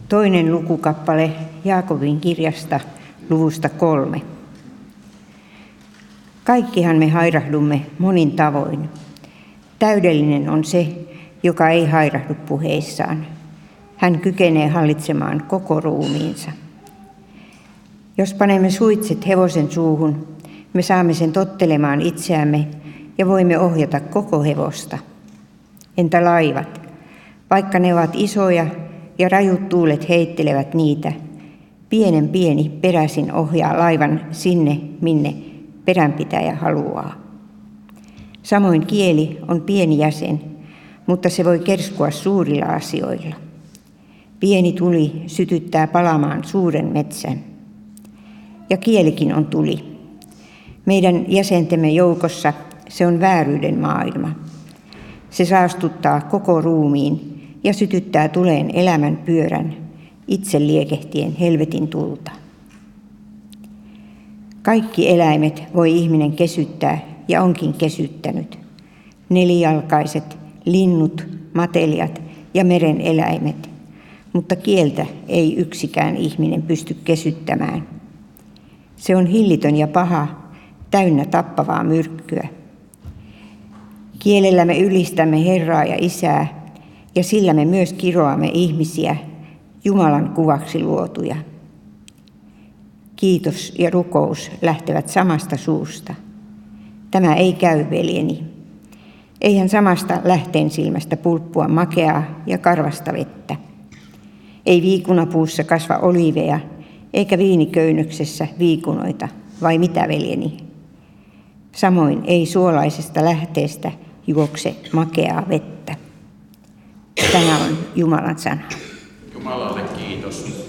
Toinen lukukappale Jaakobin kirjasta luvusta 3. Kaikkihan me hairahdumme monin tavoin. Täydellinen on se, joka ei hairahdu puheissaan. Hän kykenee hallitsemaan koko ruumiinsa. Jos panemme suitset hevosen suuhun, me saamme sen tottelemaan itseämme ja voimme ohjata koko hevosta. Entä laivat? Vaikka ne ovat isoja ja rajut tuulet heittelevät niitä, pienen pieni peräsin ohjaa laivan sinne, minne peränpitäjä haluaa. Samoin kieli on pieni jäsen, mutta se voi kerskua suurilla asioilla. Pieni tuli sytyttää palamaan suuren metsän. Ja kielikin on tuli. Meidän jäsentemme joukossa se on vääryyden maailma. Se saastuttaa koko ruumiin ja sytyttää tuleen elämän pyörän, itse liekehtien helvetin tulta. Kaikki eläimet voi ihminen kesyttää ja onkin kesyttänyt. Nelijalkaiset, linnut, matelijat ja meren eläimet, mutta kieltä ei yksikään ihminen pysty kesyttämään. Se on hillitön ja paha, täynnä tappavaa myrkkyä. Kielellä me ylistämme Herraa ja Isää, ja sillä me myös kiroamme ihmisiä, Jumalan kuvaksi luotuja. Kiitos ja rukous lähtevät samasta suusta. Tämä ei käy, veljeni. Eihän samasta lähteen silmästä pulppua makeaa ja karvasta vettä. Ei viikunapuussa kasva oliiveja, eikä viiniköynnöksessä viikunoita, vai mitä, veljeni? Samoin ei suolaisesta lähteestä juokse makeaa vettä. Tämä on Jumalan sana. Jumalalle kiitos.